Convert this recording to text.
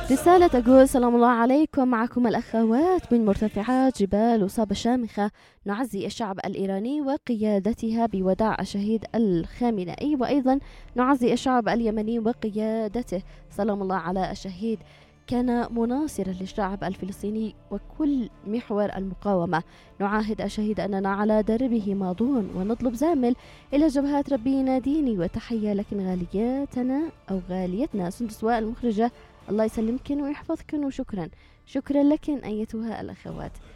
رسالة تقول: سلام الله عليكم، معكم الأخوات من مرتفعات جبال وصاب الشامخة، نعزي الشعب الإيراني وقيادتها بوداع الشهيد الخامنئي، وأيضا نعزي الشعب اليمني وقيادته. سلام الله على الشهيد، كان مناصرا للشعب الفلسطيني وكل محور المقاومة. نعاهد الشهيد أننا على دربه ماضون، ونطلب زامل إلى جبهات ربي يناديني. وتحية لكن غالياتنا أو غاليتنا سندس المخرجة، الله يسلمكن ويحفظكن، وشكرا لكن أيتها الأخوات.